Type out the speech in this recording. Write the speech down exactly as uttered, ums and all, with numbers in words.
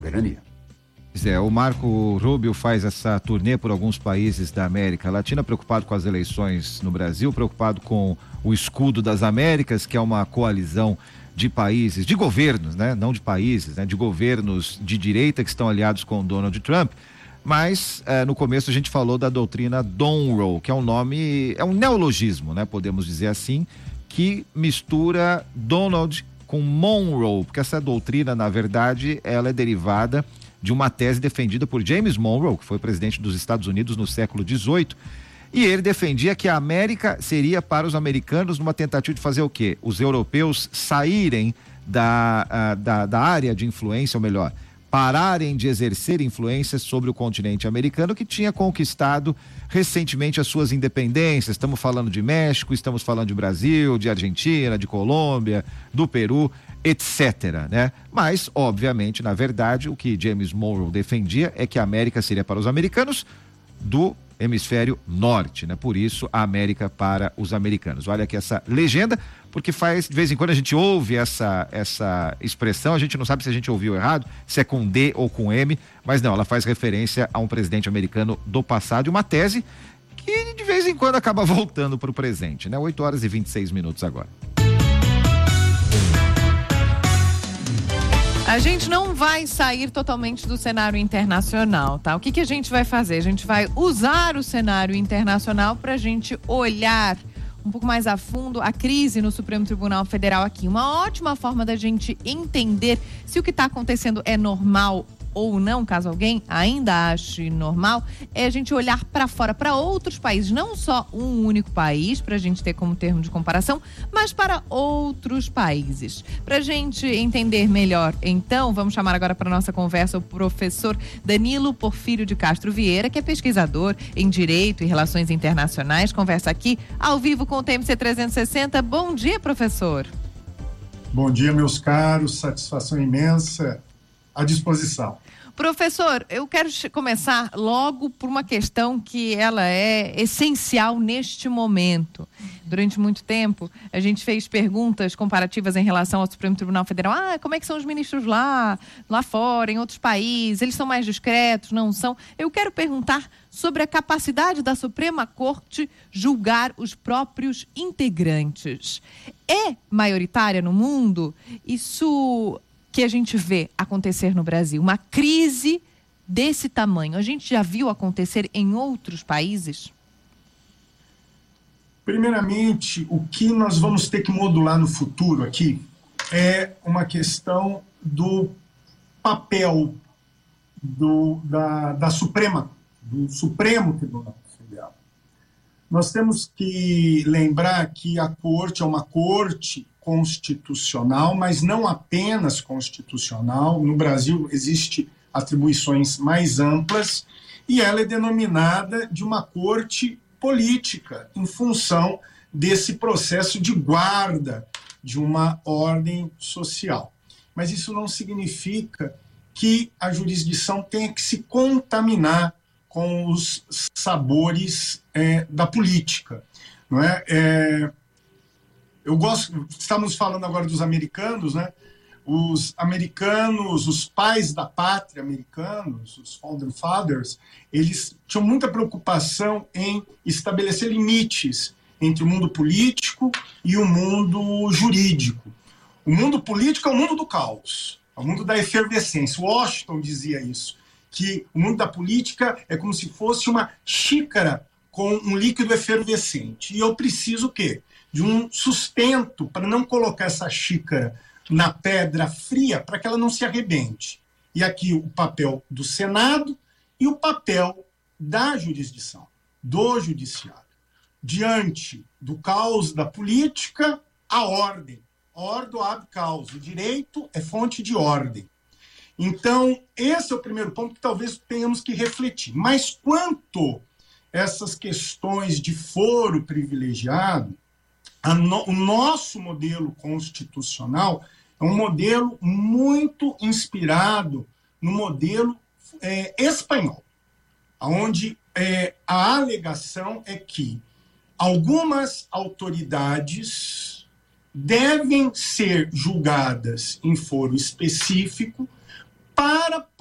soberania. É, o Marco Rubio faz essa turnê por alguns países da América Latina, preocupado com as eleições no Brasil, preocupado com o escudo das Américas, que é uma coalizão de países, de governos, né? Não de países, né? De governos de direita que estão aliados com o Donald Trump. Mas eh, no começo a gente falou da doutrina Monroe, que é um nome, é um neologismo, né? Podemos dizer assim, que mistura Donald com Monroe, porque essa doutrina, na verdade, ela é derivada de uma tese defendida por James Monroe, que foi presidente dos Estados Unidos no século dezoito, e ele defendia que a América seria para os americanos numa tentativa de fazer o quê? Os europeus saírem da, uh, da, da área de influência, ou melhor, pararem de exercer influência sobre o continente americano, que tinha conquistado recentemente as suas independências. Estamos falando de México, estamos falando de Brasil, de Argentina, de Colômbia, do Peru, etc, né? Mas, obviamente, na verdade, o que James Monroe defendia é que a América seria para os americanos do hemisfério norte, né? Por isso, a América para os americanos. Olha aqui essa legenda, porque faz, de vez em quando a gente ouve essa, essa expressão, a gente não sabe se a gente ouviu errado, se é com D ou com M, mas não, ela faz referência a um presidente americano do passado e uma tese que de vez em quando acaba voltando para o presente, né? oito horas e vinte e seis minutos agora. A gente não vai sair totalmente do cenário internacional, tá? O que que a gente vai fazer? A gente vai usar o cenário internacional para a gente olhar um pouco mais a fundo a crise no Supremo Tribunal Federal aqui. Uma ótima forma da gente entender se o que está acontecendo é normal ou não, caso alguém ainda ache normal, é a gente olhar para fora, para outros países, não só um único país, para a gente ter como termo de comparação, mas para outros países. Para a gente entender melhor, então, vamos chamar agora para nossa conversa o professor Danilo Porfírio de Castro Vieira, que é pesquisador em Direito e Relações Internacionais, conversa aqui ao vivo com o T M C trezentos e sessenta. Bom dia, professor. Bom dia, meus caros, satisfação imensa. À disposição. Professor, eu quero começar logo por uma questão que ela é essencial neste momento. Durante muito tempo, a gente fez perguntas comparativas em relação ao Supremo Tribunal Federal. Ah, como é que são os ministros lá, lá fora, em outros países? Eles são mais discretos, não são? Eu quero perguntar sobre a capacidade da Suprema Corte julgar os próprios integrantes. É maioritária no mundo? Isso que a gente vê acontecer no Brasil, uma crise desse tamanho, a gente já viu acontecer em outros países? Primeiramente, o que nós vamos ter que modular no futuro aqui é uma questão do papel do, da, da Suprema, do Supremo Tribunal Federal. Nós temos que lembrar que a Corte é uma corte constitucional, mas não apenas constitucional. No Brasil existem atribuições mais amplas e ela é denominada de uma corte política em função desse processo de guarda de uma ordem social. Mas isso não significa que a jurisdição tenha que se contaminar com os sabores é, da política, não é? é Eu gosto, estamos falando agora dos americanos, né? Os americanos, os pais da pátria americanos, os Founding Fathers, eles tinham muita preocupação em estabelecer limites entre o mundo político e o mundo jurídico. O mundo político é o mundo do caos, é o mundo da efervescência. Washington dizia isso, que o mundo da política é como se fosse uma xícara com um líquido efervescente. E eu preciso o quê? De um sustento para não colocar essa xícara na pedra fria para que ela não se arrebente. E aqui o papel do Senado e o papel da jurisdição, do judiciário. Diante do caos da política, a ordem. Ordo ab caos. O direito é fonte de ordem. Então, esse é o primeiro ponto que talvez tenhamos que refletir. Mas quanto essas questões de foro privilegiado, No, o nosso modelo constitucional é um modelo muito inspirado no modelo é, espanhol, onde é, a alegação é que algumas autoridades devem ser julgadas em foro específico para